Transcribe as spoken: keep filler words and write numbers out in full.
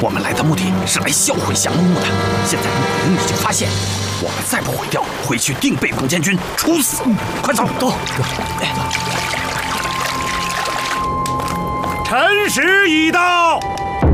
我们来的目的是来销毁降龙木的，现在木灵已经发现，我们再不毁掉，回去定被彭将军处死。快走，走！ 辰时已到。